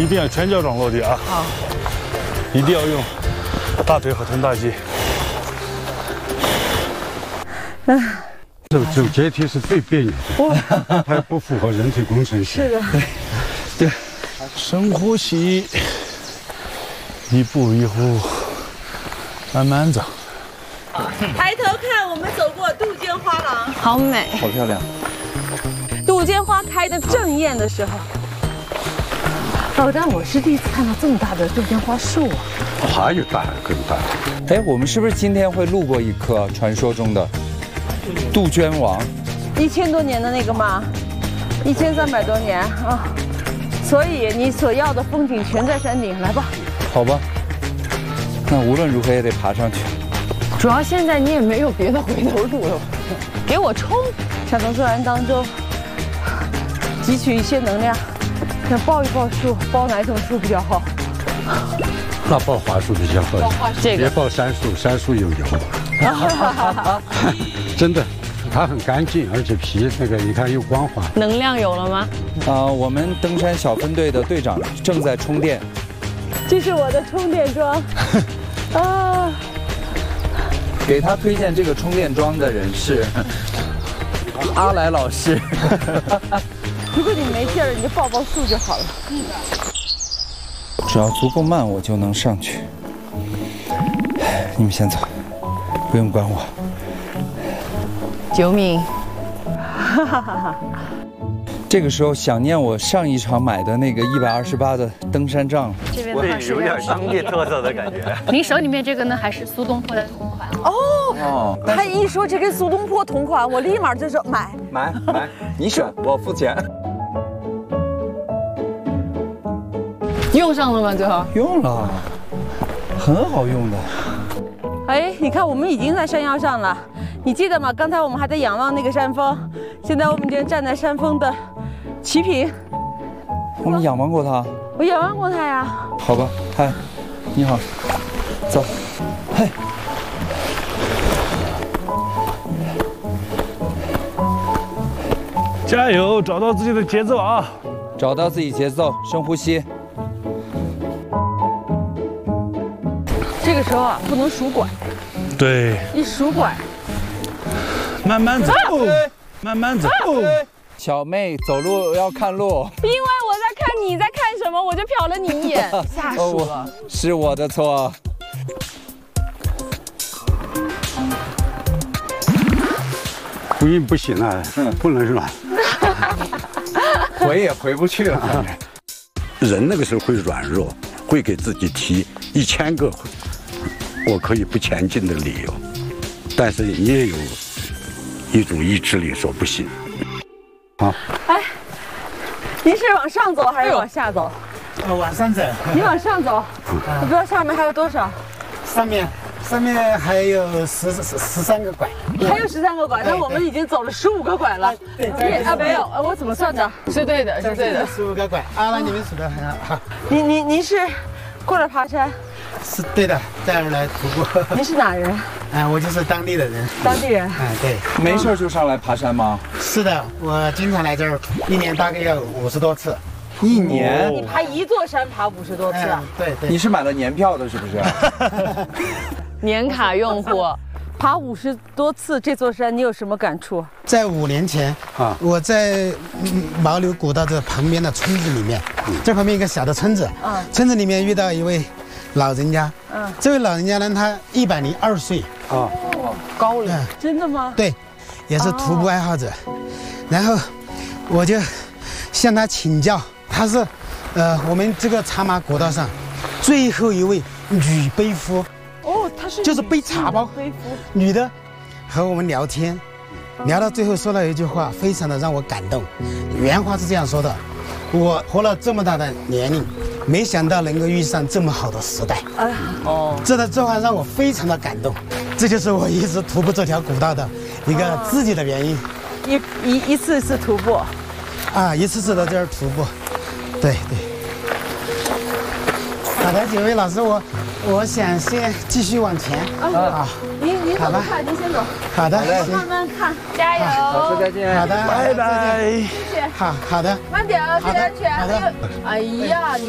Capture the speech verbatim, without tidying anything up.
一定要全脚掌落地啊！ 好， 一定要用大腿和臀大肌。 嗯， 这走阶梯是最别扭的，它不符合人体工程学。 是的， 对，对，深呼吸，一步一步，慢慢走。 抬头看，我们走过杜鹃花廊， 好美， 好漂亮。 杜鹃花开的正艳的时候。哦，但我是第一次看到这么大的杜鹃花树啊！ 还有大更大。 哎，我们是不是今天会路过一棵传说中的杜鹃王？ 一千多年的那个吗？一千三百多年啊！所以你所要的风景全在山顶，来吧。 好吧，那无论如何也得爬上去。 主要现在你也没有别的回头路了，给我冲！ 想从自然当中汲取一些能量，想抱一抱树，抱哪种树比较好？ 那抱桦树比较好， 这个别抱杉树，杉树有油。真的，它很干净，而且皮那个你看又光滑。 能量有了吗？ 啊、我们登山小分队的队长正在充电。 这是我的充电桩啊！ 给他推荐这个充电桩的人是阿来老师。 如果你没劲儿，你就抱抱树就好了。 只要足够慢，我就能上去。你们先走，不用管我。 九米， 这个时候想念我上一场买的那个一百二十八的登山杖。 这边我也的话是有点当地特色的感觉。 您手里面这个呢，还是苏东坡的同款？ 哦， 哦， 他一说这跟苏东坡同款，我立马就说买。 买买，你选，我付钱。 用上了吗？最后用了，很好用的。 哎，你看我们已经在山腰上了，你记得吗？刚才我们还在仰望那个山峰，现在我们已经站在山峰的齐平。 我们仰望过它。 我仰望过它呀。 好吧，嗨，你好，走，嘿。 加油，找到自己的节奏啊！ 找到自己节奏，深呼吸。 这个时候啊，不能数拐， 对， 一数拐， 慢慢走，慢慢走。 小妹走路要看路。 因为我在看你在看什么，我就瞟了你一眼，吓哦， 死了。 我是我的错。 回应不行了，不能软。 回也回不去了。 人那个时候会软弱，会给自己提一千个我可以不前进的理由，但是你也有一种意志力说不行。好， 哎，您是往上走还是往下走？ 呃，往上走。 你往上走，我不知道上面还有多少。 上面，上面还有十十十三个拐。 还有十三个拐，那我们已经走了十五个拐了。 对， 啊没有，我怎么算的？ 是对的，是对的。 十五个拐。啊，那你们数得很好。 您您您是过来爬山？ 是对的，带人来徒步。 您是哪人？ 哎，我就是当地的人。 当地人。 哎，对。 没事就上来爬山吗？ 是的，我经常来这儿，一年大概要五十多次。 一年？ 你爬一座山爬五十多次啊？ 对对。 你是买了年票的，是不是？ 年卡用户。 爬五十多次这座山，你有什么感触？ 在五年前啊，我在牦牛古道这旁边的村子里面，这旁边一个小的村子，啊，村子里面遇到一位老人家，嗯，这位老人家呢，他一百零二岁啊， 高了，真的吗？ 对，也是徒步爱好者。然后我就向他请教，他是呃我们这个茶马古道上最后一位女背夫。 哦，她是就是背茶包，女的，和我们聊天，聊到最后说了一句话，非常的让我感动。原话是这样说的：我活了这么大的年龄，没想到能够遇上这么好的时代。哎呀，哦，这的这话让我非常的感动，这就是我一直徒步这条古道的一个自己的原因。 一一一次一次徒步， 啊，一次次的在这儿徒步，对对。好的，几位老师，我我想先继续往前啊。 您您怎么看？您先走。 好的， 慢慢看，加油。 老师再见。 好的， 拜拜。 谢谢。 好好的， 慢点啊，注意安全。 好的。 哎呀，你。